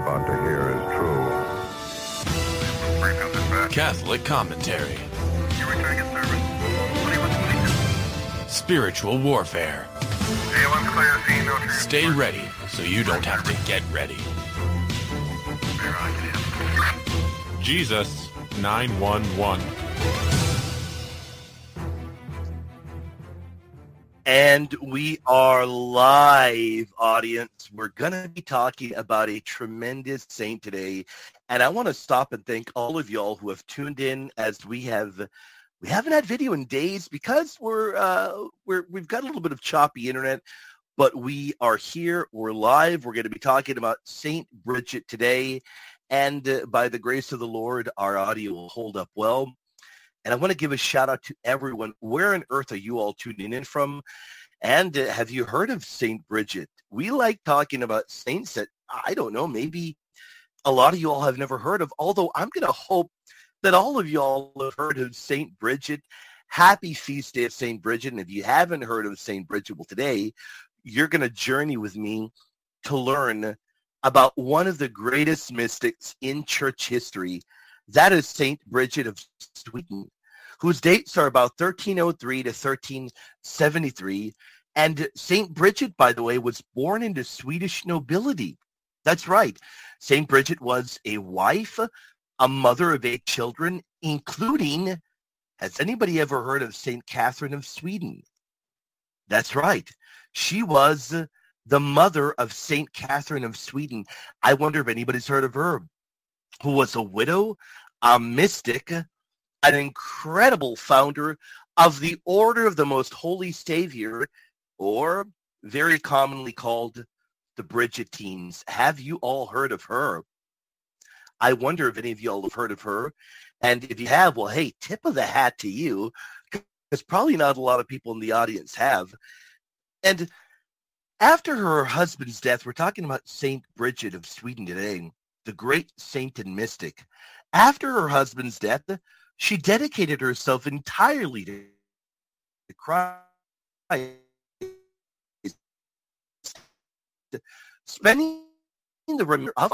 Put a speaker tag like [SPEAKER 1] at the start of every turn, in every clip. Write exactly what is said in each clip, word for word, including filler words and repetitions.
[SPEAKER 1] about to hear is true.
[SPEAKER 2] Catholic commentary.
[SPEAKER 3] You returning a service. twenty-one twenty-two.
[SPEAKER 2] Spiritual warfare.
[SPEAKER 3] A one clear, C, no transfer.
[SPEAKER 2] Stay ready so you don't have to get ready.
[SPEAKER 3] Bear on him.
[SPEAKER 2] Jesus nine one one.
[SPEAKER 4] And we are live, audience. We're going to be talking about a tremendous saint today. And I want to stop and thank all of y'all who have tuned in, as we have we haven't had video in days because we're uh we're we've got a little bit of choppy internet, but we are here, we're live. We're going to be talking about Saint Bridget today. And uh, by the grace of the Lord, our audio will hold up well. And I want to give a shout out to everyone. Where on earth are you all tuning in from? And uh, have you heard of Saint Bridget? We like talking about saints that, I don't know, maybe a lot of you all have never heard of. Although I'm going to hope that all of you all have heard of Saint Bridget. Happy feast day of Saint Bridget. And if you haven't heard of Saint Bridget, well, today you're going to journey with me to learn about one of the greatest mystics in church history. That is Saint Bridget of Sweden, whose dates are about thirteen oh three to thirteen seventy-three. And Saint Bridget, by the way, was born into Swedish nobility. That's right. Saint Bridget was a wife, a mother of eight children, including, has anybody ever heard of Saint Catherine of Sweden? That's right. She was the mother of Saint Catherine of Sweden. I wonder if anybody's heard of her, who was a widow, a mystic, an incredible founder of the Order of the Most Holy Savior, or very commonly called the Bridgetines. Have you all heard of her? I wonder if any of you all have heard of her. And if you have, well, hey, tip of the hat to you, because probably not a lot of people in the audience have. And after her husband's death, we're talking about Saint Bridget of Sweden today, the great saint and mystic. After her husband's death, she dedicated herself entirely to Christ, spending the remainder of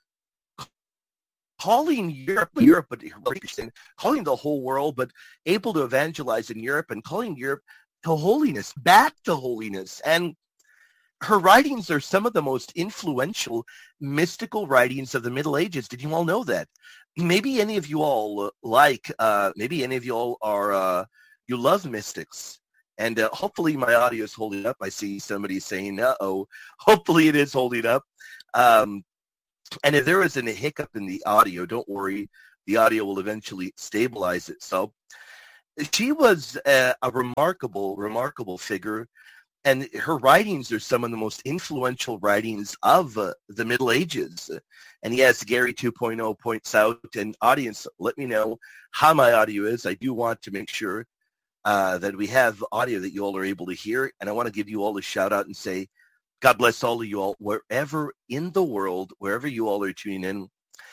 [SPEAKER 4] calling Europe, Europe, but calling the whole world, but able to evangelize in Europe and calling Europe to holiness, back to holiness. And her writings are some of the most influential mystical writings of the Middle Ages. Did you all know that? Maybe any of you all like, uh, maybe any of you all are, uh, you love mystics. And uh, hopefully my audio is holding up. I see somebody saying, uh-oh. Hopefully it is holding up. Um, and if there is a hiccup in the audio, don't worry. The audio will eventually stabilize itself. She was a, a remarkable, remarkable figure. And her writings are some of the most influential writings of uh, the Middle Ages. And yes, Gary two point oh points out, and audience, let me know how my audio is. I do want to make sure uh, that we have audio that you all are able to hear. And I want to give you all a shout out and say, God bless all of you all, wherever in the world, wherever you all are tuning in.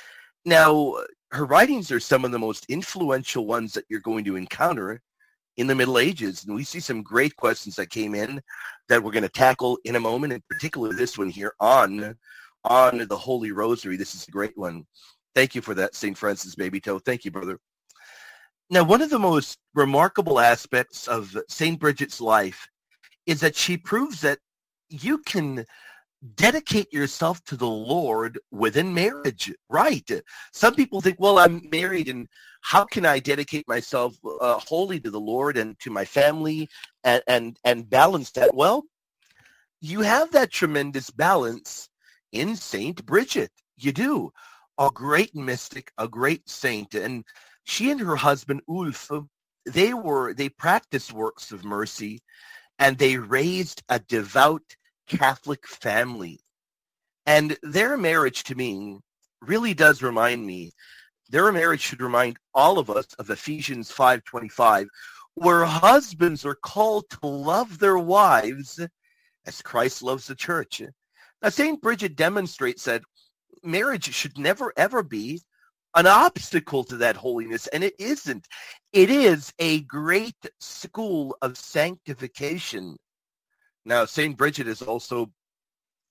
[SPEAKER 4] Now, her writings are some of the most influential ones that you're going to encounter in the Middle Ages. And we see some great questions that came in that we're going to tackle in a moment, in particular this one here on, on the Holy Rosary. This is a great one. Thank you for that, Saint Francis Baby Toe. Thank you, brother. Now, one of the most remarkable aspects of Saint Bridget's life is that she proves that you can dedicate yourself to the Lord within marriage. Right. Some people think, well, I'm married, and how can I dedicate myself uh, wholly to the Lord and to my family and, and, and balance that? Well, you have that tremendous balance in Saint Bridget. You do. A great mystic, a great saint. And she and her husband, Ulf, they were, they practiced works of mercy, and they raised a devout Catholic family. And their marriage, to me, really does remind me, their marriage should remind all of us of Ephesians five twenty-five, where husbands are called to love their wives as Christ loves the church. Now, Saint Bridget demonstrates that marriage should never, ever be an obstacle to that holiness, and it isn't. It is a great school of sanctification. Now, Saint Bridget is also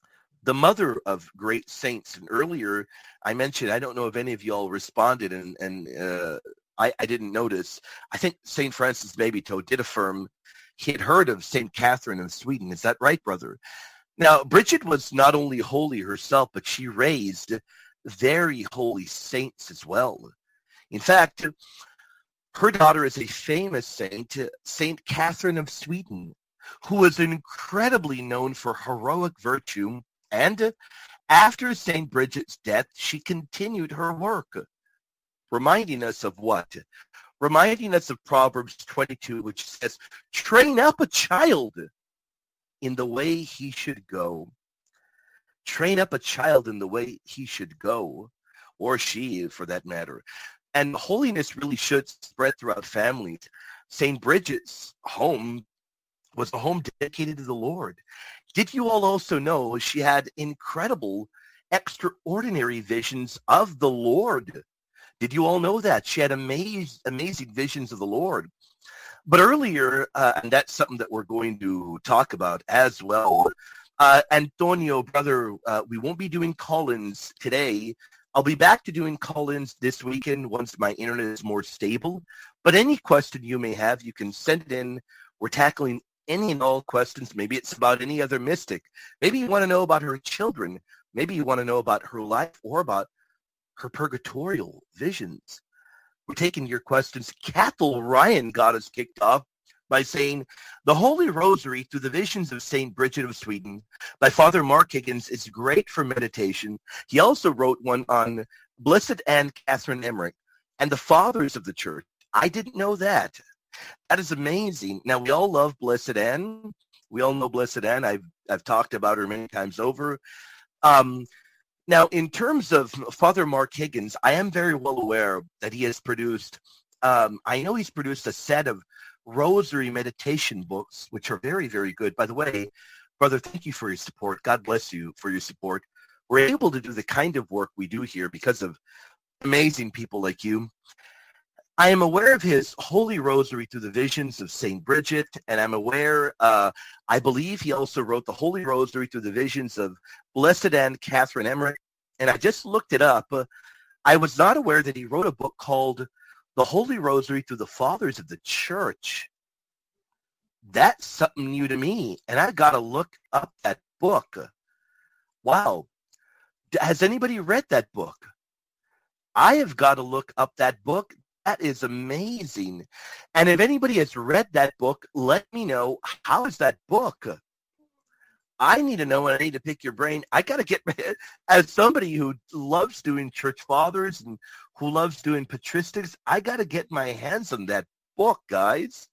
[SPEAKER 4] the mother of great saints. And earlier I mentioned, I don't know if any of y'all responded, and, and uh, I, I didn't notice. I think Saint Francis Babytoe did affirm he had heard of Saint Catherine of Sweden. Is that right, brother? Now, Bridget was not only holy herself, but she raised very holy saints as well. In fact, her daughter is a famous saint, Saint Catherine of Sweden, who was incredibly known for heroic virtue. And after Saint Bridget's death, she continued her work, reminding us of what? Reminding us of Proverbs twenty-two, which says, train up a child in the way he should go. Train up a child in the way he should go, or she, for that matter. And holiness really should spread throughout families. Saint Bridget's home was a home dedicated to the Lord. Did you all also know she had incredible, extraordinary visions of the Lord? Did you all know that? She had amazing, amazing visions of the Lord. But earlier, uh, and that's something that we're going to talk about as well, uh, Antonio, brother, uh, we won't be doing call-ins today. I'll be back to doing call-ins this weekend once my internet is more stable. But any question you may have, you can send it in. We're tackling any and all questions. Maybe it's about any other mystic. Maybe you want to know about her children. Maybe you want to know about her life or about her purgatorial visions. We're taking your questions. Cathal Ryan got us kicked off by saying, the Holy Rosary through the visions of Saint Bridget of Sweden by Father Mark Higgins is great for meditation. He also wrote one on Blessed Anne Catherine Emmerich and the Fathers of the Church. I didn't know that. That is amazing. Now, we all love Blessed Anne. We all know Blessed Anne. I've, I've talked about her many times over. Um, now, in terms of Father Mark Higgins, I am very well aware that he has produced, um, I know he's produced a set of rosary meditation books, which are very, very good. By the way, brother, thank you for your support. God bless you for your support. We're able to do the kind of work we do here because of amazing people like you. I am aware of his Holy Rosary through the visions of Saint Bridget, and I'm aware, uh, I believe he also wrote the Holy Rosary through the visions of Blessed Anne Catherine Emmerich, and I just looked it up. Uh, I was not aware that he wrote a book called The Holy Rosary through the Fathers of the Church. That's something new to me, and I got to look up that book. Wow. Has anybody read that book? I have got to look up that book. That is amazing. And if anybody has read that book, let me know. How is that book? I need to know, and I need to pick your brain. I got to get, as somebody who loves doing church fathers and who loves doing patristics, I got to get my hands on that book, guys.